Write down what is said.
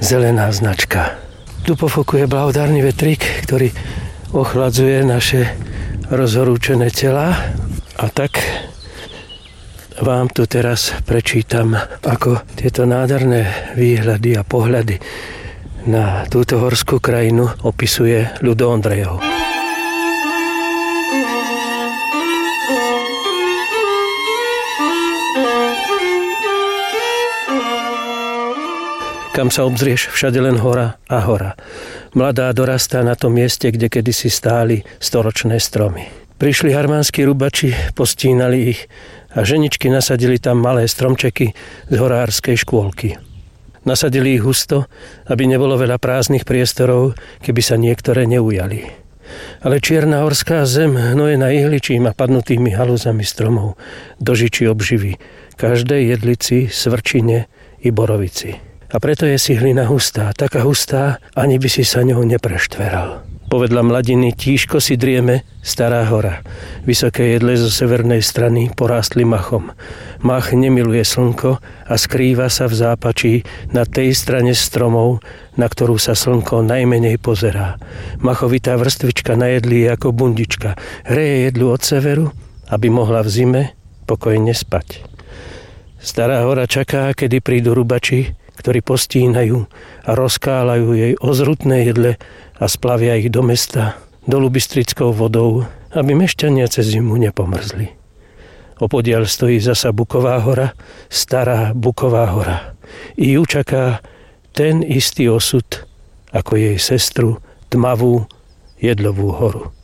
zelená značka. Tu pofokuje blahodárny vetrík, ktorý ochladzuje naše rozhorúčené tela. A tak vám tu teraz prečítam, ako tieto nádherné výhľady a pohľady na túto horskú krajinu opisuje Ľudo Ondrejov. Kam sa obzrieš, všade len hora a hora. Mladá dorastá na tom mieste, kde kedysi stáli storočné stromy. Prišli harmanskí rubači, postínali ich a ženičky nasadili tam malé stromčeky z horárskej škôlky. Nasadili ich husto, aby nebolo veľa prázdnych priestorov, keby sa niektoré neujali. Ale čierna horská zem hnojená ihličím a padnutými halúzami stromov dožičí obživy každej jedlici, svrčine i borovici. A preto je si hlina hustá, taká hustá, ani by si sa ňou nepreštveral. Povedla mladiny, tížko si drieme stará hora. Vysoké jedle zo severnej strany porástli machom. Mach nemiluje slnko a skrýva sa v zápačí na tej strane stromov, na ktorú sa slnko najmenej pozerá. Machovitá vrstvička na jedli je ako bundička. Hreje jedlu od severu, aby mohla v zime pokojne spať. Stará hora čaká, kedy prídu rubači, ktorí postínajú a rozkáľajú jej ozrutné jedle a splavia ich do mesta, dolu bystrickou vodou, aby mešťania cez zimu nepomrzli. Opodiaľ stojí zasa Buková hora, stará Buková hora. I ju čaká ten istý osud, ako jej sestru, tmavú Jedlovú horu.